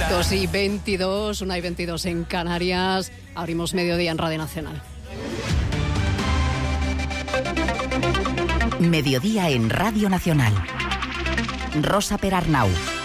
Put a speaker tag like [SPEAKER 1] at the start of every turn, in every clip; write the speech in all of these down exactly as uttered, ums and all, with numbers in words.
[SPEAKER 1] dos y veintidós, una y veintidós en Canarias. Abrimos Mediodía en Radio Nacional.
[SPEAKER 2] Mediodía en Radio Nacional. Rosa Perarnau.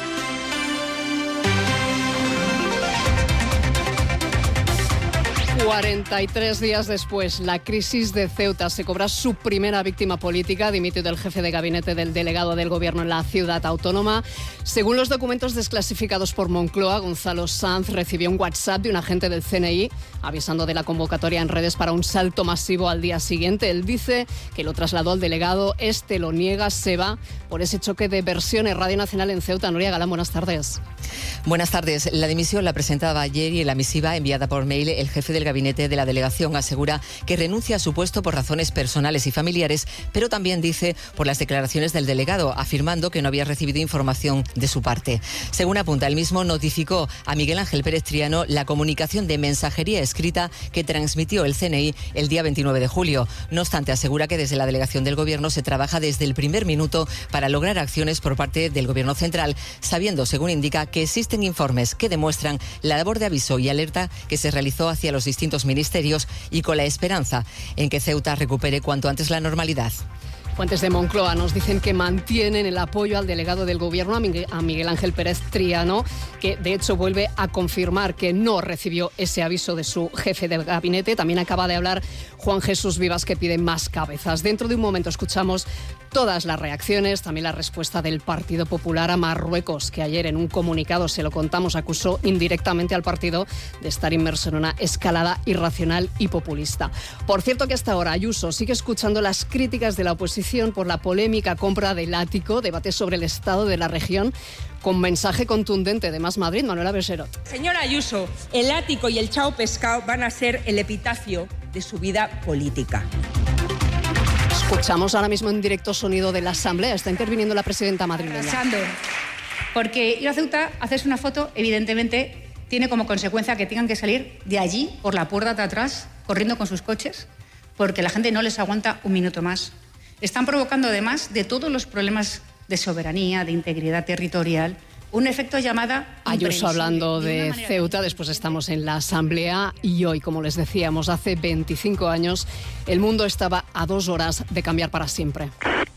[SPEAKER 1] cuarenta y tres días después, la crisis de Ceuta se cobra su primera víctima política, dimitido el jefe de gabinete del delegado del gobierno en la ciudad autónoma. Según los documentos desclasificados por Moncloa, Gonzalo Sanz recibió un WhatsApp de un agente del C N I avisando de la convocatoria en redes para un salto masivo al día siguiente. Él dice que lo trasladó al delegado, este lo niega, se va por ese choque de versiones. Radio Nacional en Ceuta. Nuria Galán, buenas tardes.
[SPEAKER 3] Buenas tardes. La dimisión la presentaba ayer y en la misiva enviada por mail el jefe del gabinete de la delegación asegura que renuncia a su puesto por razones personales y familiares, pero también dice por las declaraciones del delegado, afirmando que no había recibido información de su parte. Según apunta, él mismo notificó a Miguel Ángel Pérez Triano la comunicación de mensajería escrita que transmitió el C N I el día veintinueve de julio. No obstante, asegura que desde la delegación del gobierno se trabaja desde el primer minuto para lograr acciones por parte del gobierno central, sabiendo, según indica, que existen informes que demuestran la labor de aviso y alerta que se realizó hacia los distintos ministerios y con la esperanza en que Ceuta recupere cuanto antes la normalidad.
[SPEAKER 1] Fuentes de Moncloa nos dicen que mantienen el apoyo al delegado del gobierno, a Miguel Ángel Pérez Triano, que de hecho vuelve a confirmar que no recibió ese aviso de su jefe del gabinete. También acaba de hablar Juan Jesús Vivas, que pide más cabezas. Dentro de un momento escuchamos todas las reacciones, también la respuesta del Partido Popular a Marruecos, que ayer en un comunicado, se lo contamos, acusó indirectamente al partido de estar inmerso en una escalada irracional y populista. Por cierto que hasta ahora Ayuso sigue escuchando las críticas de la oposición por la polémica compra del ático, debate sobre el estado de la región, con mensaje contundente de Más Madrid. Manuela Becerot.
[SPEAKER 4] Señora Ayuso, el ático y el chao pescado van a ser el epitafio de su vida política.
[SPEAKER 1] Escuchamos ahora mismo en directo sonido de la Asamblea. Está interviniendo la presidenta madrileña.
[SPEAKER 5] Pasando, porque ir a Ceuta, hacerse una foto, evidentemente, tiene como consecuencia que tengan que salir de allí, por la puerta de atrás, corriendo con sus coches, porque la gente no les aguanta un minuto más. Están provocando, además de todos los problemas de soberanía, de integridad territorial, un efecto llamada...
[SPEAKER 1] Ayuso hablando de, de Ceuta, después estamos en la Asamblea y hoy, como les decíamos, hace veinticinco años, el mundo estaba a dos horas de cambiar para siempre.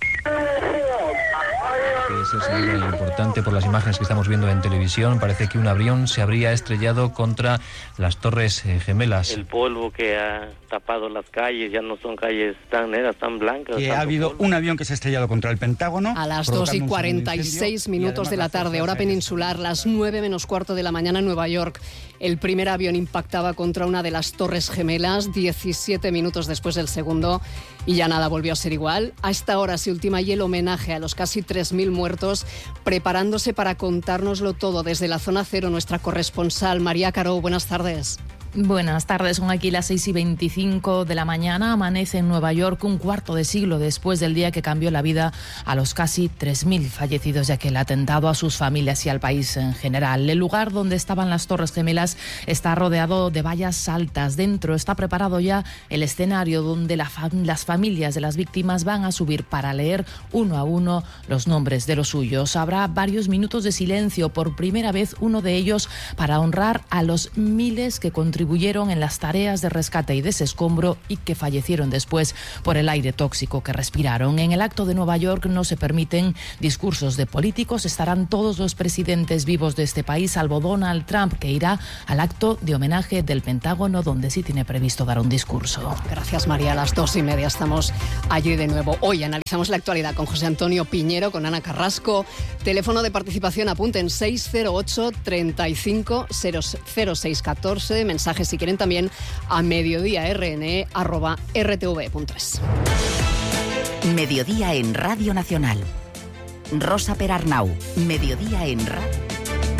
[SPEAKER 6] Es algo importante por las imágenes que estamos viendo en televisión. Parece que un avión se habría estrellado contra las Torres Gemelas.
[SPEAKER 7] El polvo que ha tapado las calles ya no son calles tan negras, tan blancas.
[SPEAKER 8] Que ha habido polvo. Un avión que se ha estrellado contra el Pentágono.
[SPEAKER 1] A las dos y cuarenta y seis minutos de la tarde, hora peninsular, las nueve menos cuarto de la mañana en Nueva York. El primer avión impactaba contra una de las Torres Gemelas, diecisiete minutos después del segundo, y ya nada volvió a ser igual. A esta hora se ultima y el homenaje a los casi tres mil muertos, preparándose para contárnoslo todo desde la zona cero, nuestra corresponsal María Caro. Buenas tardes.
[SPEAKER 9] Buenas tardes, son aquí las seis y veinticinco de la mañana. Amanece en Nueva York un cuarto de siglo después del día que cambió la vida a los casi tres mil fallecidos de aquel atentado, a sus familias y al país en general. El lugar donde estaban las Torres Gemelas está rodeado de vallas altas. Dentro está preparado ya el escenario donde la fam- las familias de las víctimas van a subir para leer uno a uno los nombres de los suyos. Habrá varios minutos de silencio, por primera vez uno de ellos para honrar a los miles que contribuyeron contribuyeron en las tareas de rescate y desescombro y que fallecieron después por el aire tóxico que respiraron. En el acto de Nueva York no se permiten discursos de políticos. Estarán todos los presidentes vivos de este país, salvo Donald Trump, que irá al acto de homenaje del Pentágono, donde sí tiene previsto dar un discurso.
[SPEAKER 1] Gracias, María. A las dos y media estamos allí de nuevo. Hoy analizamos la actualidad con José Antonio Piñero, con Ana Carrasco. Teléfono de participación, apunten seis cero ocho, treinta y cinco, cero seis catorce. Mensajes si quieren también a mediodíarn arroba rtv punto es.
[SPEAKER 2] Mediodía en Radio Nacional. Rosa Perarnau. Mediodía en Radio.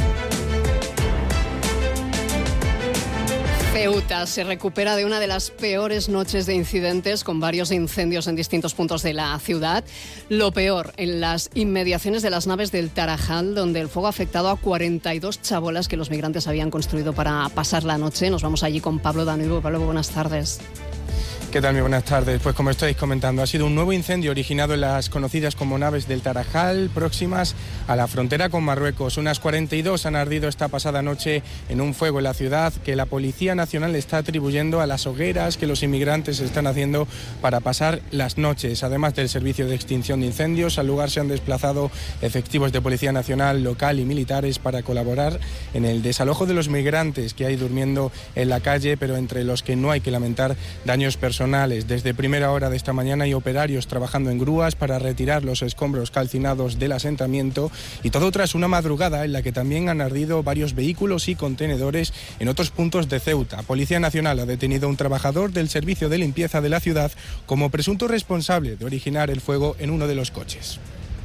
[SPEAKER 1] Ceuta se recupera de una de las peores noches de incidentes, con varios incendios en distintos puntos de la ciudad. Lo peor, en las inmediaciones de las naves del Tarajal, donde el fuego ha afectado a cuarenta y dos chabolas que los migrantes habían construido para pasar la noche. Nos vamos allí con Pablo Danuevo. Pablo, buenas tardes.
[SPEAKER 10] ¿Qué tal? Muy buenas tardes. Pues como estáis comentando, ha sido un nuevo incendio originado en las conocidas como naves del Tarajal, próximas a la frontera con Marruecos. Unas cuarenta y dos han ardido esta pasada noche en un fuego en la ciudad que la Policía Nacional está atribuyendo a las hogueras que los inmigrantes están haciendo para pasar las noches. Además del servicio de extinción de incendios, al lugar se han desplazado efectivos de Policía Nacional, local y militares para colaborar en el desalojo de los migrantes que hay durmiendo en la calle, pero entre los que no hay que lamentar daños personales. Desde primera hora de esta mañana hay operarios trabajando en grúas para retirar los escombros calcinados del asentamiento, y todo tras una madrugada en la que también han ardido varios vehículos y contenedores en otros puntos de Ceuta. Policía Nacional ha detenido a un trabajador del servicio de limpieza de la ciudad como presunto responsable de originar el fuego en uno de los coches.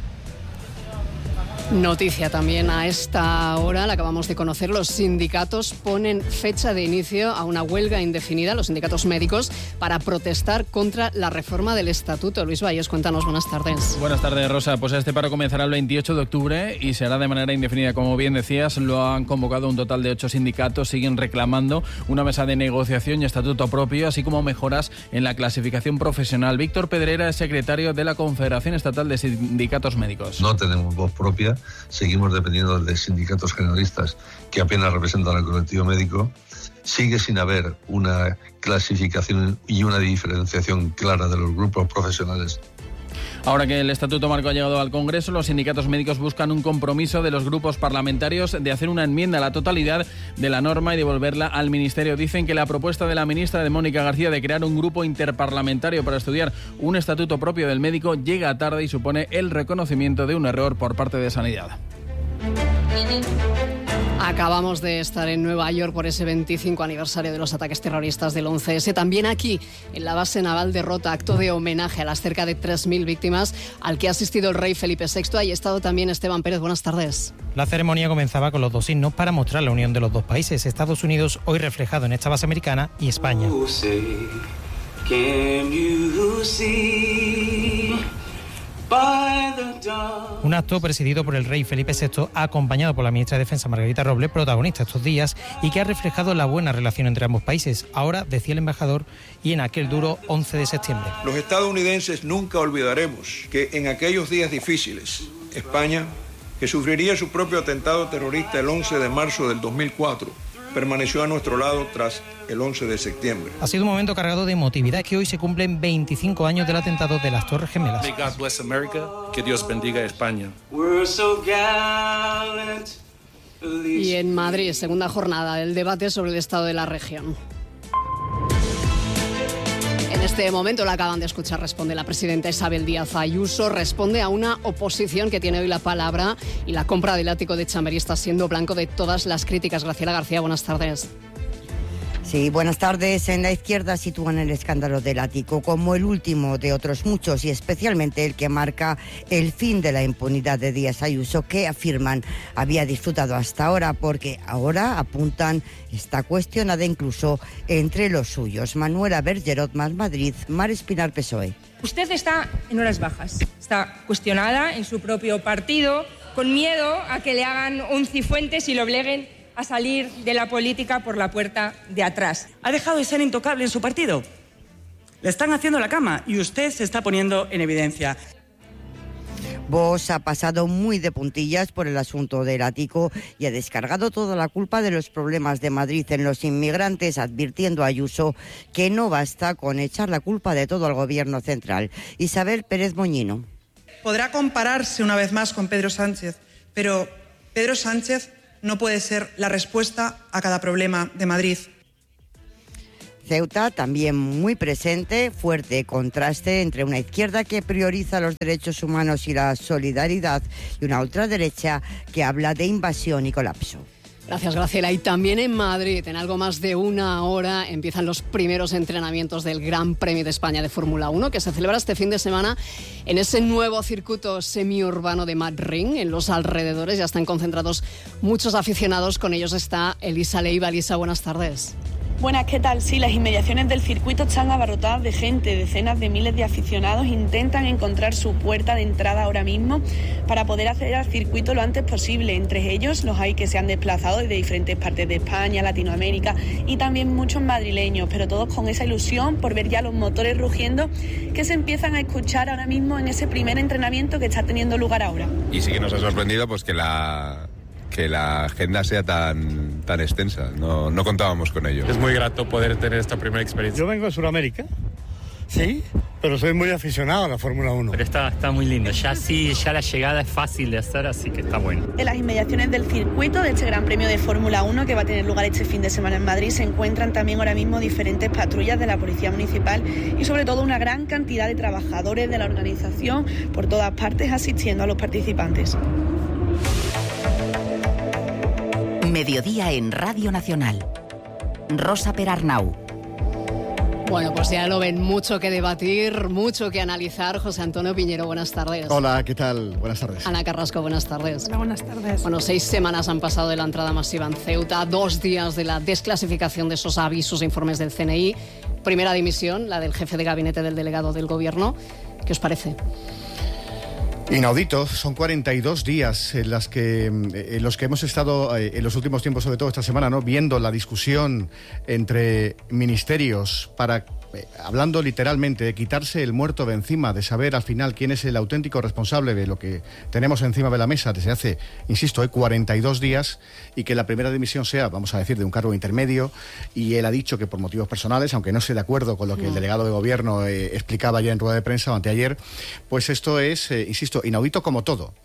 [SPEAKER 1] Noticia también a esta hora, la acabamos de conocer, los sindicatos ponen fecha de inicio a una huelga indefinida, los sindicatos médicos, para protestar contra la reforma del estatuto. Luis Valles, cuéntanos, buenas tardes.
[SPEAKER 11] Buenas tardes, Rosa. Pues este paro comenzará el veintiocho de octubre y será de manera indefinida. Como bien decías, lo han convocado un total de ocho sindicatos, siguen reclamando una mesa de negociación y estatuto propio, así como mejoras en la clasificación profesional. Víctor Pedrera es secretario de la Confederación Estatal de Sindicatos Médicos.
[SPEAKER 12] No tenemos voz propia. Seguimos dependiendo de sindicatos generalistas que apenas representan al colectivo médico. Sigue sin haber una clasificación y una diferenciación clara de los grupos profesionales.
[SPEAKER 11] Ahora que el Estatuto Marco ha llegado al Congreso, los sindicatos médicos buscan un compromiso de los grupos parlamentarios de hacer una enmienda a la totalidad de la norma y devolverla al Ministerio. Dicen que la propuesta de la ministra de Mónica García de crear un grupo interparlamentario para estudiar un estatuto propio del médico llega tarde y supone el reconocimiento de un error por parte de Sanidad.
[SPEAKER 1] Acabamos de estar en Nueva York por ese veinticinco aniversario de los ataques terroristas del once ese. También aquí, en la base naval de Rota, acto de homenaje a las cerca de tres mil víctimas al que ha asistido el rey Felipe sexto. Ahí ha estado también Esteban Pérez. Buenas tardes.
[SPEAKER 13] La ceremonia comenzaba con los dos himnos para mostrar la unión de los dos países. Estados Unidos, hoy reflejado en esta base americana, y España. Un acto presidido por el rey Felipe sexto, acompañado por la ministra de Defensa Margarita Robles, protagonista estos días, y que ha reflejado la buena relación entre ambos países. Ahora, decía el embajador, y en aquel duro once de septiembre.
[SPEAKER 14] Los estadounidenses nunca olvidaremos que en aquellos días difíciles, España, que sufriría su propio atentado terrorista el once de marzo del dos mil cuatro, permaneció a nuestro lado tras el once de septiembre.
[SPEAKER 13] Ha sido un momento cargado de emotividad, que hoy se cumplen veinticinco años del atentado de las Torres Gemelas.
[SPEAKER 15] May God bless America. Que Dios bendiga a España.
[SPEAKER 1] Y en Madrid, segunda jornada del debate sobre el estado de la región. En este momento, la acaban de escuchar, responde la presidenta Isabel Díaz Ayuso, responde a una oposición que tiene hoy la palabra, y la compra del ático de Chamberí está siendo blanco de todas las críticas. Graciela García, buenas tardes.
[SPEAKER 16] Sí, buenas tardes. En la izquierda sitúan el escándalo del ático como el último de otros muchos, y especialmente el que marca el fin de la impunidad de Díaz Ayuso, que afirman había disfrutado hasta ahora, porque ahora, apuntan, está cuestionada incluso entre los suyos. Manuela Bergerot, Más Madrid, Mar Espinar, P S O E.
[SPEAKER 4] Usted está en horas bajas, está cuestionada en su propio partido, con miedo a que le hagan un cifuentes y lo obliguen a salir de la política por la puerta de atrás.
[SPEAKER 17] ¿Ha dejado de ser intocable en su partido? Le están haciendo la cama y usted se está poniendo en evidencia.
[SPEAKER 16] Vox ha pasado muy de puntillas por el asunto del ático y ha descargado toda la culpa de los problemas de Madrid en los inmigrantes, advirtiendo a Ayuso que no basta con echar la culpa de todo al gobierno central. Isabel Pérez Moñino.
[SPEAKER 18] Podrá compararse una vez más con Pedro Sánchez, pero Pedro Sánchez no puede ser la respuesta a cada problema de Madrid.
[SPEAKER 16] Ceuta también muy presente, fuerte contraste entre una izquierda que prioriza los derechos humanos y la solidaridad y una ultraderecha que habla de invasión y colapso.
[SPEAKER 1] Gracias, Graciela. Y también en Madrid, en algo más de una hora, empiezan los primeros entrenamientos del Gran Premio de España de Fórmula uno, que se celebra este fin de semana en ese nuevo circuito semiurbano de Madrid. En los alrededores ya están concentrados muchos aficionados. Con ellos está Elisa Leiva. Elisa, buenas tardes.
[SPEAKER 19] Buenas, ¿qué tal? Sí, las inmediaciones del circuito están abarrotadas de gente. Decenas de miles de aficionados intentan encontrar su puerta de entrada ahora mismo para poder acceder al circuito lo antes posible. Entre ellos los hay que se han desplazado desde diferentes partes de España, Latinoamérica y también muchos madrileños, pero todos con esa ilusión por ver ya los motores rugiendo que se empiezan a escuchar ahora mismo en ese primer entrenamiento que está teniendo lugar ahora.
[SPEAKER 20] Y sí que nos ha sorprendido pues que la... que la agenda sea tan, tan extensa, no, no contábamos con ello.
[SPEAKER 21] Es muy grato poder tener esta primera experiencia.
[SPEAKER 22] Yo vengo de Sudamérica, sí, pero soy muy aficionado a la Fórmula uno.
[SPEAKER 23] Pero está, está muy lindo, ya sí, ya la llegada es fácil de hacer, así que está bueno.
[SPEAKER 19] En las inmediaciones del circuito de este Gran Premio de Fórmula uno que va a tener lugar este fin de semana en Madrid se encuentran también ahora mismo diferentes patrullas de la Policía Municipal y sobre todo una gran cantidad de trabajadores de la organización por todas partes asistiendo a los participantes.
[SPEAKER 2] Mediodía en Radio Nacional. Rosa Perarnau.
[SPEAKER 1] Bueno, pues ya lo ven, mucho que debatir, mucho que analizar. José Antonio Piñero, buenas tardes.
[SPEAKER 24] Hola, ¿qué tal? Buenas tardes.
[SPEAKER 1] Ana Carrasco, buenas tardes.
[SPEAKER 25] Hola, buenas tardes.
[SPEAKER 1] Bueno, seis semanas han pasado de la entrada masiva en Ceuta, dos días de la desclasificación de esos avisos e informes del C N I. Primera dimisión, la del jefe de gabinete del delegado del Gobierno. ¿Qué os parece?
[SPEAKER 24] Inaudito, son cuarenta y dos días en, las que, en los que hemos estado en los últimos tiempos, sobre todo esta semana, ¿no?, viendo la discusión entre ministerios para, eh, hablando literalmente, de quitarse el muerto de encima, de saber al final quién es el auténtico responsable de lo que tenemos encima de la mesa desde hace, insisto, eh, cuarenta y dos días, y que la primera dimisión sea, vamos a decir, de un cargo intermedio, y él ha dicho que por motivos personales, aunque no esté de acuerdo con lo que el delegado de gobierno eh, explicaba ya en rueda de prensa o anteayer, pues esto es, eh, insisto, inaudito como todo,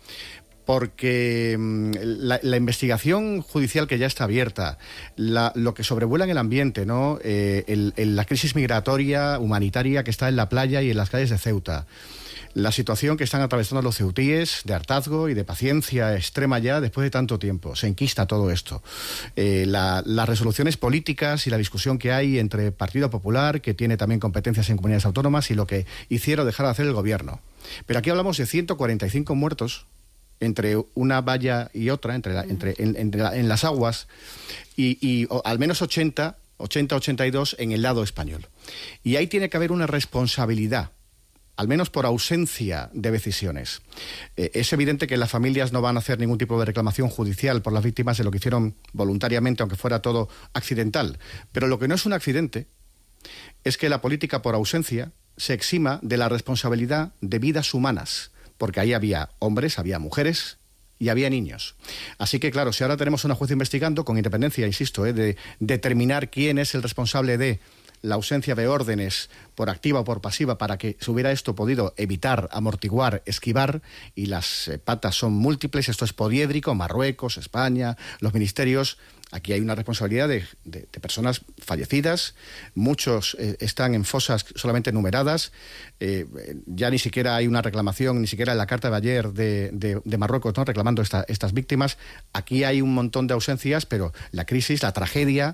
[SPEAKER 24] porque la, la investigación judicial que ya está abierta, la, lo que sobrevuela en el ambiente, ¿no?, eh, el, el, la crisis migratoria humanitaria que está en la playa y en las calles de Ceuta, la situación que están atravesando los ceutíes de hartazgo y de paciencia extrema ya después de tanto tiempo. Se enquista todo esto. Eh, la, las resoluciones políticas y la discusión que hay entre Partido Popular, que tiene también competencias en comunidades autónomas, y lo que hiciera o dejara de hacer el gobierno. Pero aquí hablamos de ciento cuarenta y cinco muertos entre una valla y otra, entre, la, entre en, entre la, en las aguas, y, y o, al menos ochenta, ochenta, ochenta y dos en el lado español. Y ahí tiene que haber una responsabilidad, al menos por ausencia de decisiones. Eh, es evidente que las familias no van a hacer ningún tipo de reclamación judicial por las víctimas de lo que hicieron voluntariamente, aunque fuera todo accidental. Pero lo que no es un accidente es que la política por ausencia se exima de la responsabilidad de vidas humanas, porque ahí había hombres, había mujeres y había niños. Así que, claro, si ahora tenemos una jueza investigando, con independencia, insisto, eh, de determinar quién es el responsable de la ausencia de órdenes por activa o por pasiva para que se hubiera esto podido evitar, amortiguar, esquivar, y las eh, patas son múltiples, esto es poliédrico, Marruecos, España, los ministerios. Aquí hay una responsabilidad de, de, de personas fallecidas, muchos eh, están en fosas solamente numeradas, eh, ya ni siquiera hay una reclamación, ni siquiera en la carta de ayer de, de, de Marruecos, ¿no?, reclamando esta, estas víctimas. Aquí hay un montón de ausencias, pero la crisis, la tragedia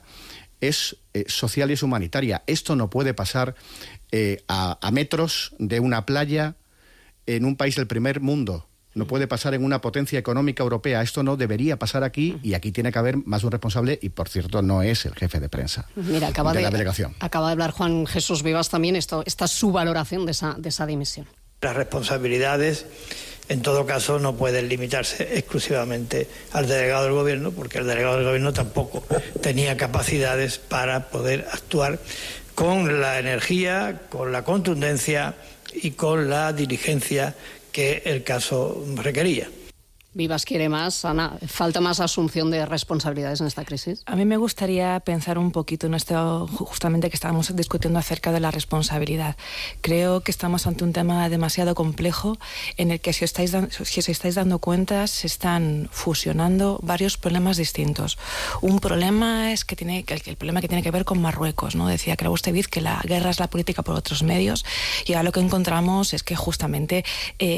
[SPEAKER 24] es eh, social y es humanitaria. Esto no puede pasar eh, a, a metros de una playa en un país del primer mundo. No puede pasar en una potencia económica europea. Esto no debería pasar aquí, y aquí tiene que haber más un responsable, y por cierto no es el jefe de prensa.
[SPEAKER 1] Mira, acaba
[SPEAKER 24] de,
[SPEAKER 1] de
[SPEAKER 24] la delegación.
[SPEAKER 1] Acaba de hablar Juan Jesús Vivas también, esto, esta es su valoración de esa, de esa dimisión.
[SPEAKER 26] Las responsabilidades, en todo caso, no pueden limitarse exclusivamente al delegado del gobierno, porque el delegado del gobierno tampoco tenía capacidades para poder actuar con la energía, con la contundencia y con la diligencia que el caso requería.
[SPEAKER 1] Vivas quiere más. Ana, ¿falta más asunción de responsabilidades en esta crisis?
[SPEAKER 25] A mí me gustaría pensar un poquito en esto justamente que estábamos discutiendo acerca de la responsabilidad. Creo que estamos ante un tema demasiado complejo en el que, si os estáis, si os estáis dando cuenta, se están fusionando varios problemas distintos. Un problema es que tiene el, el problema que tiene que ver con Marruecos, ¿no? Decía Kraus-Tevez que la guerra es la política por otros medios, y ahora lo que encontramos es que justamente eh,